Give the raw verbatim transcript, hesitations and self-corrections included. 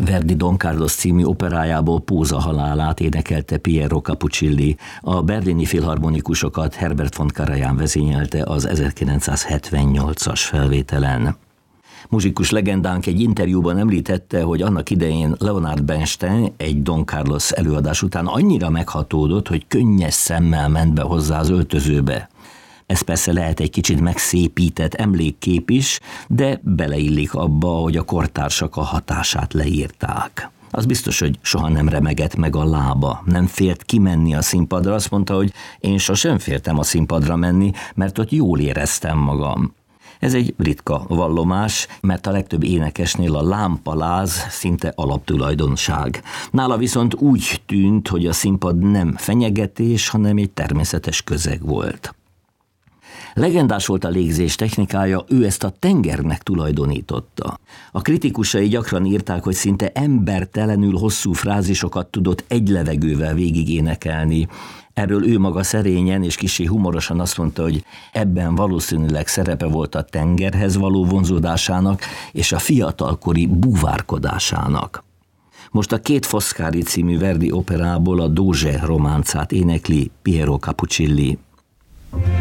Verdi Don Carlos című operájából Póza halálát énekelte Piero Capuccilli, a berlini filharmonikusokat Herbert von Karajan vezényelte az ezerkilencszázhetvennyolcas felvételen. Muzsikus legendánk egy interjúban említette, hogy annak idején Leonard Bernstein egy Don Carlos előadás után annyira meghatódott, hogy könnyes szemmel ment be hozzá az öltözőbe. Ez persze lehet egy kicsit megszépített emlékkép is, de beleillik abba, hogy a kortársak a hatását leírták. Az biztos, hogy soha nem remegett meg a lába, nem félt kimenni a színpadra, azt mondta, hogy én sosem féltem a színpadra menni, mert ott jól éreztem magam. Ez egy ritka vallomás, mert a legtöbb énekesnél a lámpaláz szinte alaptulajdonság. Nála viszont úgy tűnt, hogy a színpad nem fenyegetés, hanem egy természetes közeg volt. Legendás volt a légzés technikája, ő ezt a tengernek tulajdonította. A kritikusai gyakran írták, hogy szinte embertelenül hosszú frázisokat tudott egy levegővel végigénekelni. Erről ő maga szerényen és kissé humorosan azt mondta, hogy ebben valószínűleg szerepe volt a tengerhez való vonzódásának és a fiatalkori búvárkodásának. Most a Két Foscari című Verdi operából a Doge románcát énekli Piero Capuccilli.